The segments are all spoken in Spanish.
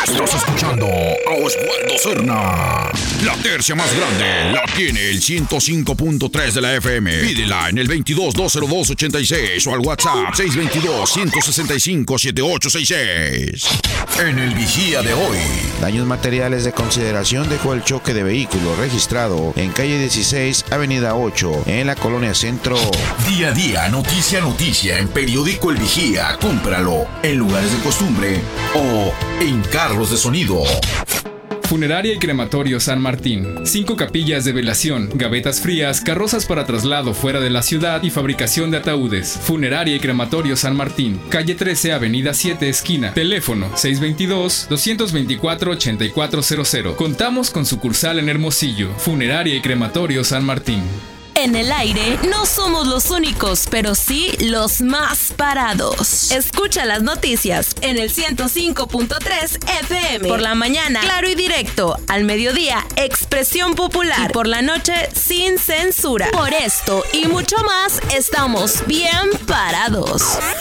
Estás escuchando a Oswaldo Cerna. La tercia más grande la tiene el 105.3 de la FM. Pídela en el 22-202-86 o al WhatsApp 622-165-7866. En el Vigía de hoy. Daños materiales de consideración dejó el choque de vehículo registrado en calle 16, avenida 8, en la colonia Centro. Día a día, noticia a noticia en Periódico El Vigía. Cómpralo en lugares de costumbre o en carros de sonido. Funeraria y Crematorio San Martín. 5 capillas de velación, gavetas frías, carrozas para traslado fuera de la ciudad y fabricación de ataúdes. Funeraria y Crematorio San Martín. Calle 13, avenida 7, esquina. Teléfono 622-224-8400. Contamos con sucursal en Hermosillo. Funeraria y Crematorio San Martín. En el aire no somos los únicos, pero sí los más parados. Escucha las noticias en el 105.3 FM. Por la mañana, claro y directo. Al mediodía, expresión popular. Y por la noche, sin censura. Por esto y mucho más, estamos bien parados.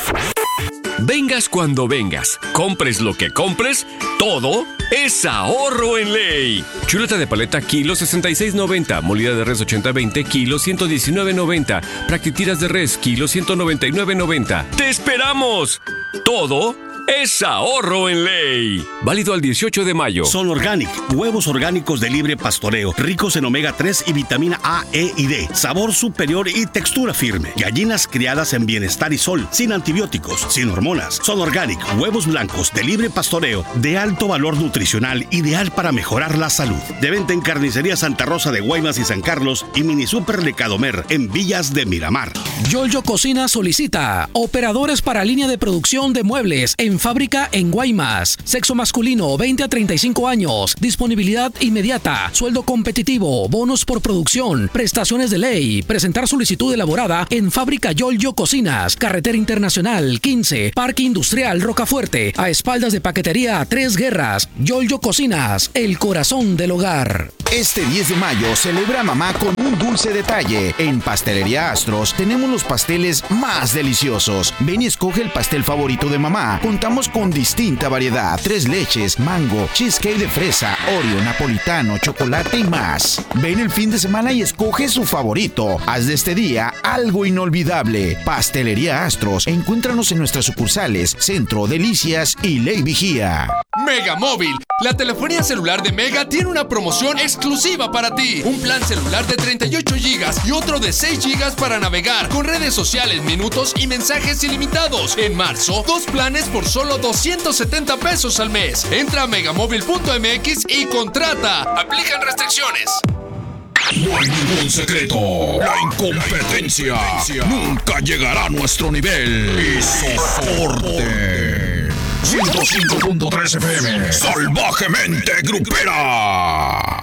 Vengas cuando vengas, compres lo que compres, todo es ahorro en ley. Chuleta de paleta kilo 66.90, molida de res 80-20 kilo 119.90, practitiras de res kilo 199.90. ¡Te esperamos! Todo es ahorro en ley. Válido al 18 de mayo. Son Organic, huevos orgánicos de libre pastoreo, ricos en omega 3 y vitamina A, E y D. Sabor superior y textura firme. Gallinas criadas en bienestar y sol, sin antibióticos, sin hormonas. Son Organic, huevos blancos de libre pastoreo, de alto valor nutricional, ideal para mejorar la salud. De venta en Carnicería Santa Rosa de Guaymas y San Carlos y Mini Super Lecadomer en Villas de Miramar. Yolyo Cocina solicita operadores para línea de producción de muebles en fábrica en Guaymas. Sexo masculino 20 a 35 años. Disponibilidad inmediata. Sueldo competitivo. Bonos por producción. Prestaciones de ley. Presentar solicitud elaborada en fábrica Yolyo Cocinas. Carretera Internacional 15. Parque Industrial Rocafuerte. A espaldas de Paquetería Tres Guerras. Yolyo Cocinas. El corazón del hogar. Este 10 de mayo celebra a mamá con un dulce detalle. En Pastelería Astros tenemos los pasteles más deliciosos. Ven y escoge el pastel favorito de mamá. Contamos con distinta variedad. 3 leches, mango, cheesecake de fresa, Oreo, napolitano, chocolate y más. Ven el fin de semana y escoge su favorito. Haz de este día algo inolvidable. Pastelería Astros. Encuéntranos en nuestras sucursales Centro, Delicias y Ley Vigía. Mega Móvil. La telefonía celular de Mega tiene una promoción exclusiva para ti. Un plan celular de 38 GB y otro de 6 GB para navegar con redes sociales, minutos y mensajes ilimitados. En marzo, 2 planes por solo 270 pesos al mes. Entra a megamóvil.mx y contrata. Aplican restricciones. No hay ningún secreto. La incompetencia nunca llegará a nuestro nivel. Y soporte. 105.3 FM. Salvajemente grupera.